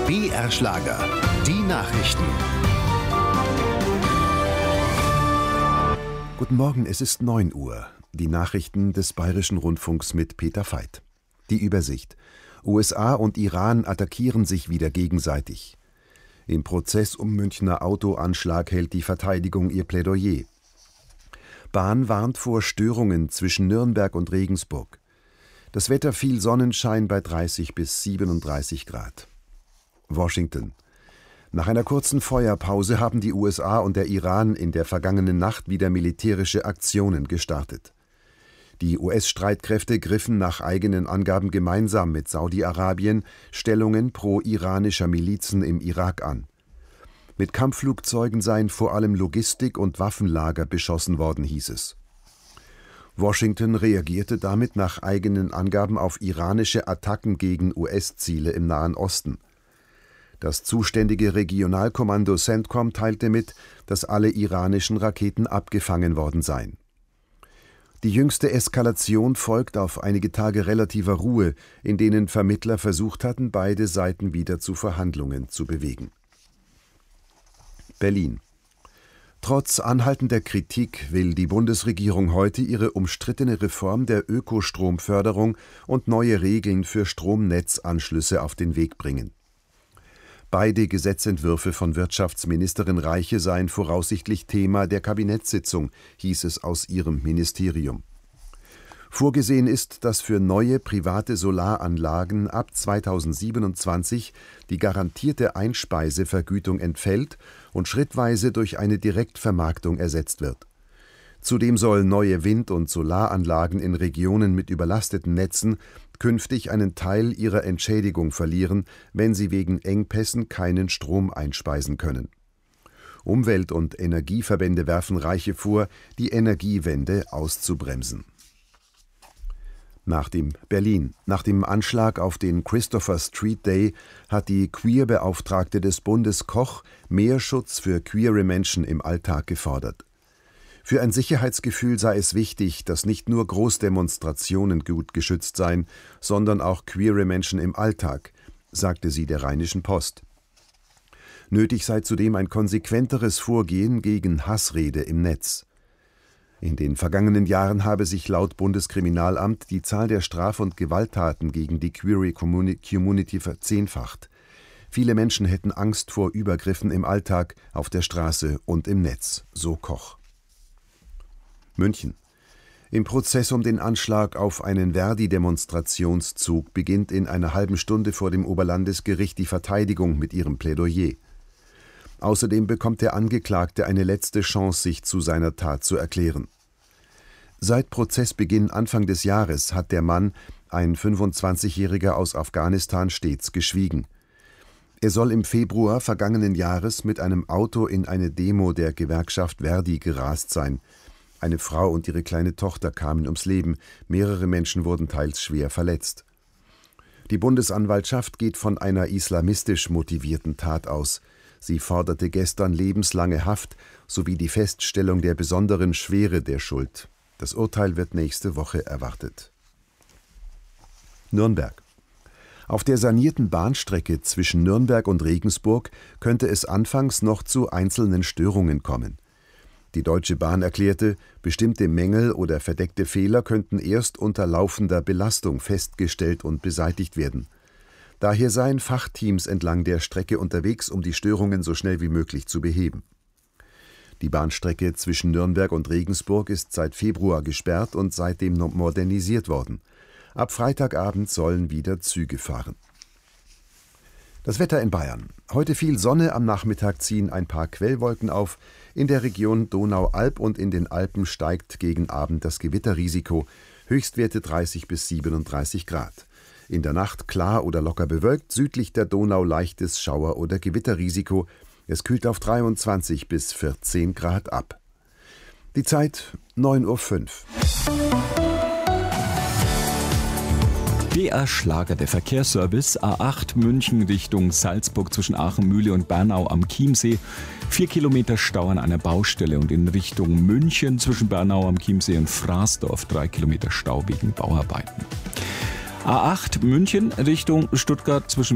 BR Schlager, die Nachrichten. Guten Morgen, es ist 9 Uhr. Die Nachrichten des Bayerischen Rundfunks mit Peter Veit. Die Übersicht. USA und Iran attackieren sich wieder gegenseitig. Im Prozess um Münchner Autoanschlag hält die Verteidigung ihr Plädoyer. Bahn warnt vor Störungen zwischen Nürnberg und Regensburg. Das Wetter: viel Sonnenschein bei 30 bis 37 Grad. Washington. Nach einer kurzen Feuerpause haben die USA und der Iran in der vergangenen Nacht wieder militärische Aktionen gestartet. Die US-Streitkräfte griffen nach eigenen Angaben gemeinsam mit Saudi-Arabien Stellungen pro-iranischer Milizen im Irak an. Mit Kampfflugzeugen seien vor allem Logistik- und Waffenlager beschossen worden, hieß es. Washington reagierte damit nach eigenen Angaben auf iranische Attacken gegen US-Ziele im Nahen Osten. Das zuständige Regionalkommando CENTCOM teilte mit, dass alle iranischen Raketen abgefangen worden seien. Die jüngste Eskalation folgt auf einige Tage relativer Ruhe, in denen Vermittler versucht hatten, beide Seiten wieder zu Verhandlungen zu bewegen. Berlin. Trotz anhaltender Kritik will die Bundesregierung heute ihre umstrittene Reform der Ökostromförderung und neue Regeln für Stromnetzanschlüsse auf den Weg bringen. Beide Gesetzentwürfe von Wirtschaftsministerin Reiche seien voraussichtlich Thema der Kabinettssitzung, hieß es aus ihrem Ministerium. Vorgesehen ist, dass für neue private Solaranlagen ab 2027 die garantierte Einspeisevergütung entfällt und schrittweise durch eine Direktvermarktung ersetzt wird. Zudem sollen neue Wind- und Solaranlagen in Regionen mit überlasteten Netzen künftig einen Teil ihrer Entschädigung verlieren, wenn sie wegen Engpässen keinen Strom einspeisen können. Umwelt- und Energieverbände werfen Reiche vor, die Energiewende auszubremsen. Nach dem Anschlag auf den Christopher Street Day hat die Queer-Beauftragte des Bundes Koch mehr Schutz für queere Menschen im Alltag gefordert. Für ein Sicherheitsgefühl sei es wichtig, dass nicht nur Großdemonstrationen gut geschützt seien, sondern auch queere Menschen im Alltag, sagte sie der Rheinischen Post. Nötig sei zudem ein konsequenteres Vorgehen gegen Hassrede im Netz. In den vergangenen Jahren habe sich laut Bundeskriminalamt die Zahl der Straf- und Gewalttaten gegen die queere Community verzehnfacht. Viele Menschen hätten Angst vor Übergriffen im Alltag, auf der Straße und im Netz, so Koch. München. Im Prozess um den Anschlag auf einen Verdi-Demonstrationszug beginnt in einer halben Stunde vor dem Oberlandesgericht die Verteidigung mit ihrem Plädoyer. Außerdem bekommt der Angeklagte eine letzte Chance, sich zu seiner Tat zu erklären. Seit Prozessbeginn Anfang des Jahres hat der Mann, ein 25-Jähriger aus Afghanistan, stets geschwiegen. Er soll im Februar vergangenen Jahres mit einem Auto in eine Demo der Gewerkschaft Verdi gerast sein. Eine Frau und ihre kleine Tochter kamen ums Leben, mehrere Menschen wurden teils schwer verletzt. Die Bundesanwaltschaft geht von einer islamistisch motivierten Tat aus. Sie forderte gestern lebenslange Haft sowie die Feststellung der besonderen Schwere der Schuld. Das Urteil wird nächste Woche erwartet. Nürnberg. Auf der sanierten Bahnstrecke zwischen Nürnberg und Regensburg könnte es anfangs noch zu einzelnen Störungen kommen. Die Deutsche Bahn erklärte, bestimmte Mängel oder verdeckte Fehler könnten erst unter laufender Belastung festgestellt und beseitigt werden. Daher seien Fachteams entlang der Strecke unterwegs, um die Störungen so schnell wie möglich zu beheben. Die Bahnstrecke zwischen Nürnberg und Regensburg ist seit Februar gesperrt und seitdem modernisiert worden. Ab Freitagabend sollen wieder Züge fahren. Das Wetter in Bayern. Heute viel Sonne, am Nachmittag ziehen ein paar Quellwolken auf. In der Region Donau-Alb und in den Alpen steigt gegen Abend das Gewitterrisiko. Höchstwerte 30 bis 37 Grad. In der Nacht klar oder locker bewölkt, südlich der Donau leichtes Schauer- oder Gewitterrisiko. Es kühlt auf 23 bis 14 Grad ab. Die Zeit 9:05 Uhr. BR Schlager, der Verkehrsservice. A8 München Richtung Salzburg zwischen Aachen-Mühle und Bernau am Chiemsee. 4 Kilometer Stau an einer Baustelle und in Richtung München zwischen Bernau am Chiemsee und Fraßdorf 3 Kilometer Stau wegen Bauarbeiten. A8 München Richtung Stuttgart zwischen